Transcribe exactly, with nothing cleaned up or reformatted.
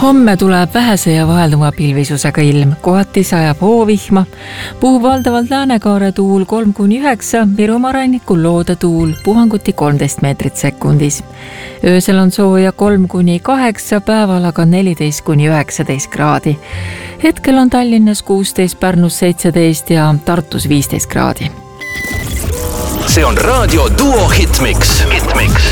Homme tuleb vähese ja vahelduva pilvisusega ilm, kohati sajab hoovihma, puhub valdavalt Läänekaare tuul kolm kuni üheksa, Virumaa rannikul Loode tuul puhanguti kolmteist meetrit sekundis. Öösel on sooja kolm kuni kaheksa, päeval aga neliteist kuni üheksateist kraadi. Hetkel on Tallinnas kuusteist, Pärnus seitseteist ja Tartus viisteist kraadi. See on Raadio Duo Hitmix. Hitmix.